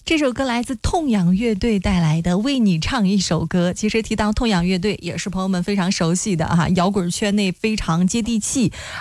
这首歌来自痛仰乐队带来的《为你唱一首歌》。其实提到痛仰乐队，也是朋友们非常熟悉的摇滚圈内非常接地气，